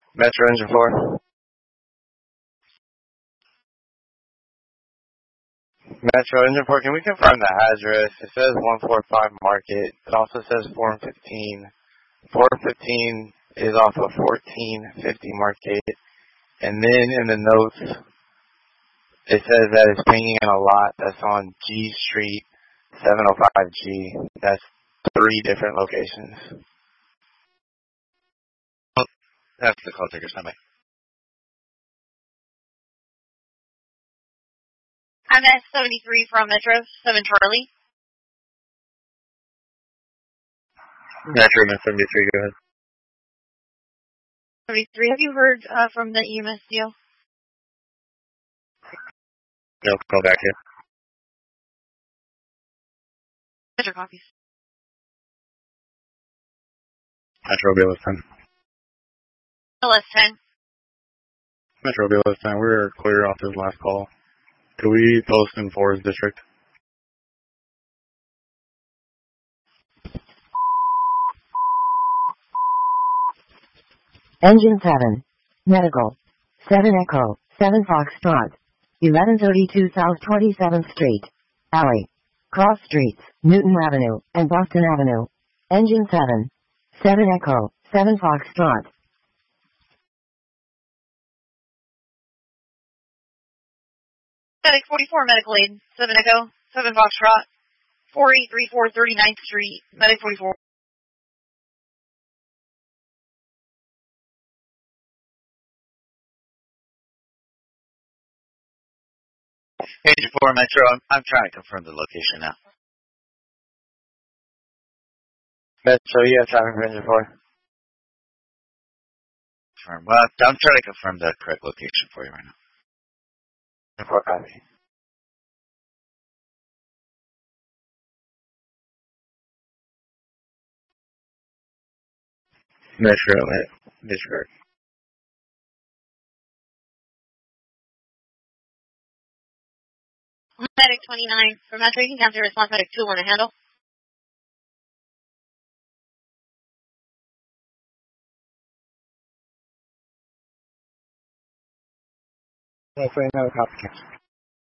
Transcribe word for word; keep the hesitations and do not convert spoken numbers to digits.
Metro Engine four. Metro Engine four, can we confirm the address? It says one forty-five Market. It also says four fifteen. four fifteen is off of fourteen fifty Market. And then in the notes, it says that it's painting in a lot that's on G Street, seven oh five G. That's three different locations. Oh, that's the call taker. Stand by. I'm S seventy-three from Metro, seven Charlie. Metro seventy-three, go ahead. seventy-three, have you heard uh, from the E M S deal? No, call back here. Metro copies. Metro B L S ten. L S ten. Metro B L S ten, we're clear off this last call. Could we post in Forest District? Engine seven. Medical. seven Echo. seven Foxtrot. eleven thirty-two South twenty-seventh Street. Alley. Cross Streets, Newton Avenue, and Boston Avenue. Engine seven. seven Echo. seven Foxtrot. Medic forty-four, medical aid. seven Echo. seven Foxtrot. four eight three four thirty-ninth Street. Medic forty-four. Agent four, Metro, I'm, I'm trying to confirm the location now. Metro, you have traffic for Engine four. Confirm. Well, I'm trying to confirm the correct location for you right now. Engine four copy. Metro, District. Medic twenty-nine from Metro, you can cancel your response. Medic two one to handle. That's right now, copy.